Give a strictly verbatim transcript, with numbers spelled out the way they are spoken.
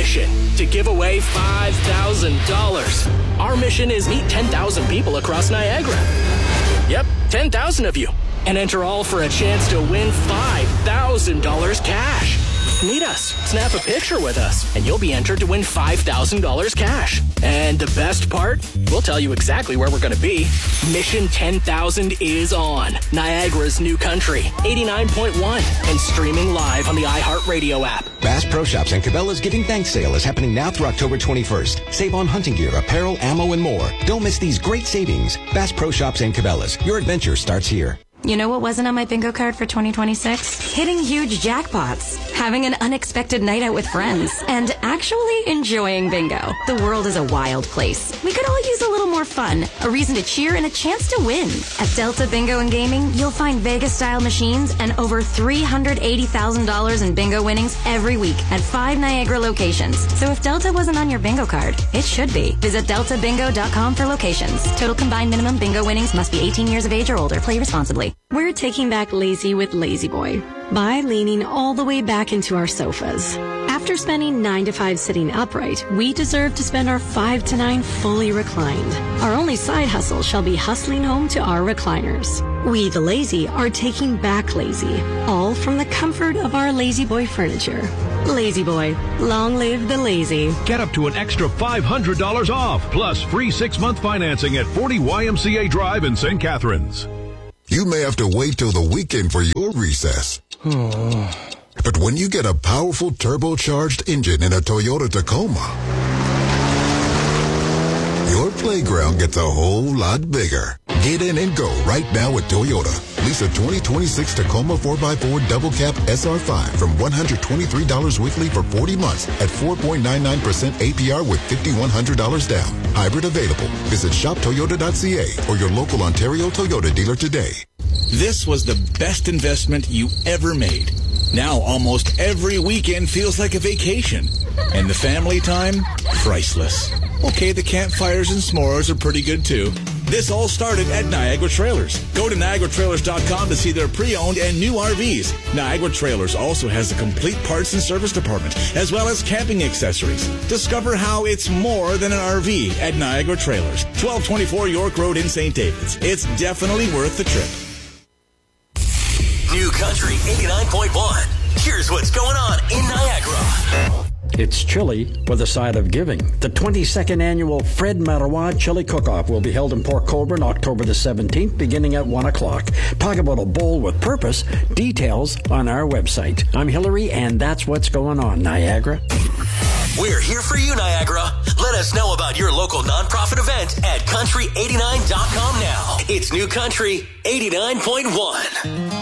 mission to give away five thousand dollars. Our mission is meet ten thousand people across Niagara. Yep, ten thousand of you. And enter all for a chance to win five thousand dollars cash. Meet us, snap a picture with us, and you'll be entered to win five thousand dollars cash. And the best part? We'll tell you exactly where we're going to be. Mission ten thousand is on Niagara's New Country, eighty-nine point one, and streaming live on the iHeartRadio app. Bass Pro Shops and Cabela's Giving Thanks sale is happening now through October twenty-first. Save on hunting gear, apparel, ammo, and more. Don't miss these great savings. Bass Pro Shops and Cabela's. Your adventure starts here. You know what wasn't on my bingo card for twenty twenty-six? Hitting huge jackpots, having an unexpected night out with friends, and actually enjoying bingo. The world is a wild place. We could all use a little more fun, a reason to cheer, and a chance to win. At Delta Bingo and Gaming, you'll find Vegas-style machines and over three hundred eighty thousand dollars in bingo winnings every week at five Niagara locations. So if Delta wasn't on your bingo card, it should be. Visit delta bingo dot com for locations. Total combined minimum bingo winnings must be eighteen years of age or older. Play responsibly. We're taking back lazy with Lazy Boy by leaning all the way back into our sofas. After spending nine to five sitting upright, we deserve to spend our five to nine fully reclined. Our only side hustle shall be hustling home to our recliners. We, the lazy, are taking back lazy, all from the comfort of our Lazy Boy furniture. Lazy Boy, long live the lazy. Get up to an extra five hundred dollars off, plus free six-month financing at forty Y M C A Drive in Saint Catharines. You may have to wait till the weekend for your recess. But when you get a powerful turbocharged engine in a Toyota Tacoma, your playground gets a whole lot bigger. Get in and go right now with Toyota. Lease a twenty twenty-six Tacoma four by four Double Cab S R five from one hundred twenty-three dollars weekly for forty months at four point nine nine percent A P R with five thousand one hundred dollars down. Hybrid available. Visit shop toyota dot c a or your local Ontario Toyota dealer today. This was the best investment you ever made. Now almost every weekend feels like a vacation. And the family time? Priceless. Okay, the campfires and s'mores are pretty good too. This all started at Niagara Trailers. Go to niagara trailers dot com to see their pre-owned and new R Vs. Niagara Trailers also has a complete parts and service department, as well as camping accessories. Discover how it's more than an R V at Niagara Trailers, twelve twenty-four York Road in Saint David's. It's definitely worth the trip. New Country eighty-nine point one. Here's what's going on in Niagara. It's chili with a side of giving. The twenty-second annual Fred Marois Chili Cook-Off will be held in Port Colborne October the seventeenth, beginning at one o'clock. Talk about a bowl with purpose. Details on our website. I'm Hillary, and that's what's going on, Niagara. We're here for you, Niagara. Let us know about your local nonprofit event at country eighty-nine dot com now. It's New Country eighty-nine point one.